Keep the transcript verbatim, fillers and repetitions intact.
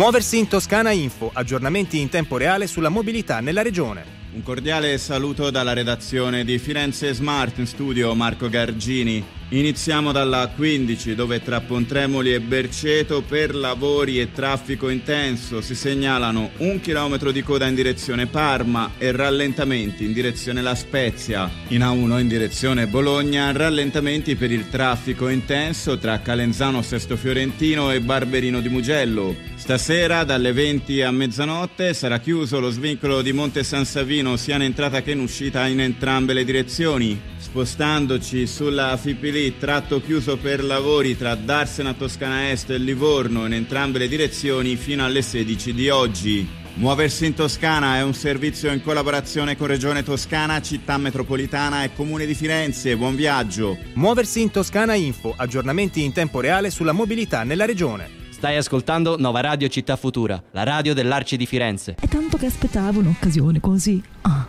Muoversi in Toscana Info, aggiornamenti in tempo reale sulla mobilità nella regione. Un cordiale saluto dalla redazione di Firenze Smart, in studio Marco Gargini. Iniziamo dalla quindici, dove tra Pontremoli e Berceto per lavori e traffico intenso si segnalano un chilometro di coda in direzione Parma e rallentamenti in direzione La Spezia. In A uno in direzione Bologna, rallentamenti per il traffico intenso tra Calenzano Sesto Fiorentino e Barberino di Mugello. Stasera dalle venti a mezzanotte sarà chiuso lo svincolo di Monte San Savino sia in entrata che in uscita in entrambe le direzioni. Spostandoci sulla Fipili, tratto chiuso per lavori tra Darsena Toscana Est e Livorno in entrambe le direzioni fino alle sedici di oggi. Muoversi in Toscana è un servizio in collaborazione con Regione Toscana, Città Metropolitana e Comune di Firenze. Buon viaggio! Muoversi in Toscana Info, aggiornamenti in tempo reale sulla mobilità nella regione. Stai ascoltando Nova Radio Città Futura, la radio dell'Arci di Firenze. È tanto che aspettavo un'occasione così. Ah.